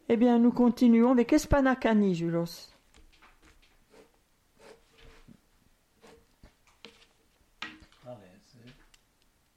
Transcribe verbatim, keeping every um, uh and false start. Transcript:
Eh bien, nous continuons avec Espanacani, Julos. Allez, c'est